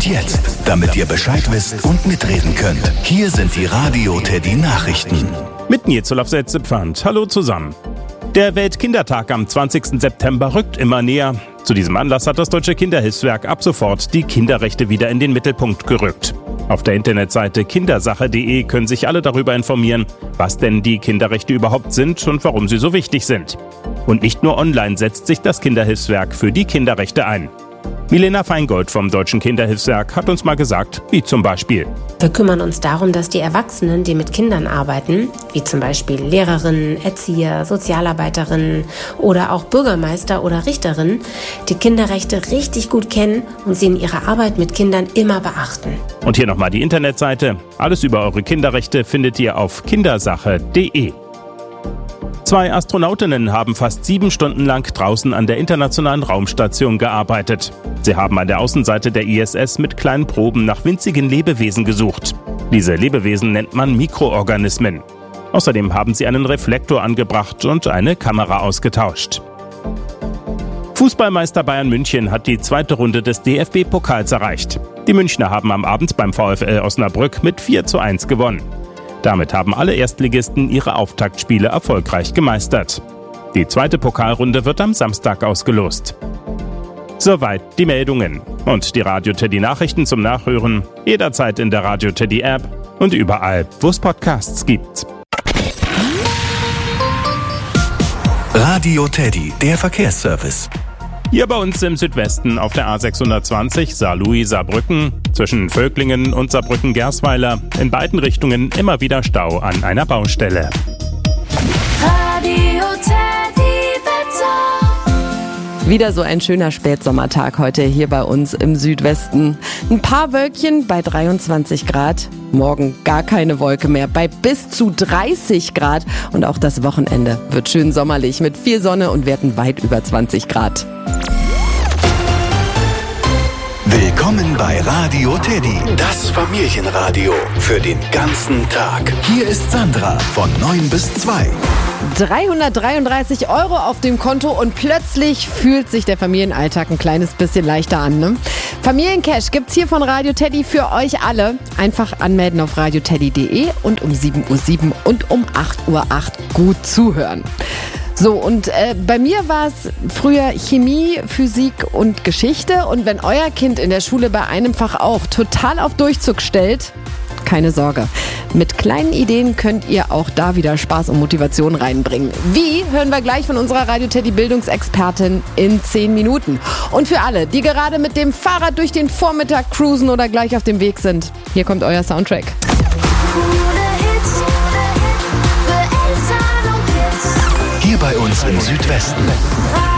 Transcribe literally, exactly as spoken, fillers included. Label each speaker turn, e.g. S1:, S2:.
S1: Und jetzt, damit ihr Bescheid wisst und mitreden könnt, hier sind die Radio Teddy Nachrichten.
S2: Mit Nils Setze-Pfand. Hallo zusammen. Der Weltkindertag am zwanzigsten September rückt immer näher. Zu diesem Anlass hat das Deutsche Kinderhilfswerk ab sofort die Kinderrechte wieder in den Mittelpunkt gerückt. Auf der Internetseite kindersache punkt de können sich alle darüber informieren, was denn die Kinderrechte überhaupt sind und warum sie so wichtig sind. Und nicht nur online setzt sich das Kinderhilfswerk für die Kinderrechte ein. Milena Feingold vom Deutschen Kinderhilfswerk hat uns mal gesagt, wie zum Beispiel.
S3: Wir kümmern uns darum, dass die Erwachsenen, die mit Kindern arbeiten, wie zum Beispiel Lehrerinnen, Erzieher, Sozialarbeiterinnen oder auch Bürgermeister oder Richterinnen, die Kinderrechte richtig gut kennen und sie in ihrer Arbeit mit Kindern immer beachten.
S2: Und hier nochmal die Internetseite. Alles über eure Kinderrechte findet ihr auf kindersache punkt de. Zwei Astronautinnen haben fast sieben Stunden lang draußen an der Internationalen Raumstation gearbeitet. Sie haben an der Außenseite der I S S mit kleinen Proben nach winzigen Lebewesen gesucht. Diese Lebewesen nennt man Mikroorganismen. Außerdem haben sie einen Reflektor angebracht und eine Kamera ausgetauscht. Fußballmeister Bayern München hat die zweite Runde des D F B-Pokals erreicht. Die Münchner haben am Abend beim VfL Osnabrück mit vier zu eins gewonnen. Damit haben alle Erstligisten ihre Auftaktspiele erfolgreich gemeistert. Die zweite Pokalrunde wird am Samstag ausgelost. Soweit die Meldungen. Und die Radio Teddy Nachrichten zum Nachhören jederzeit in der Radio Teddy App und überall, wo es Podcasts gibt.
S1: Radio Teddy, der Verkehrsservice.
S2: Hier bei uns im Südwesten auf der A sechshundertzwanzig Saarlouis-Saarbrücken zwischen Völklingen und Saarbrücken-Gersweiler in beiden Richtungen immer wieder Stau an einer Baustelle.
S4: Radio Teddy Wetter.
S5: Wieder so ein schöner Spätsommertag heute hier bei uns im Südwesten. Ein paar Wölkchen bei dreiundzwanzig Grad. Morgen gar keine Wolke mehr bei bis zu dreißig Grad. Und auch das Wochenende wird schön sommerlich mit viel Sonne und Werten weit über zwanzig Grad.
S1: Willkommen bei Radio Teddy, das Familienradio für den ganzen Tag. Hier ist Sandra von neun bis zwei.
S5: dreihundertdreiunddreißig Euro auf dem Konto und plötzlich fühlt sich der Familienalltag ein kleines bisschen leichter an, ne? Familiencash gibt's hier von Radio Teddy für euch alle. Einfach anmelden auf radio teddy punkt de und um sieben Uhr sieben und um acht Uhr acht gut zuhören. So, und äh, bei mir war es früher Chemie, Physik und Geschichte. Und wenn euer Kind in der Schule bei einem Fach auch total auf Durchzug stellt, keine Sorge. Mit kleinen Ideen könnt ihr auch da wieder Spaß und Motivation reinbringen. Wie, hören wir gleich von unserer Radio Teddy Bildungsexpertin in zehn Minuten. Und für alle, die gerade mit dem Fahrrad durch den Vormittag cruisen oder gleich auf dem Weg sind, hier kommt euer Soundtrack.
S1: Hier bei uns im Südwesten.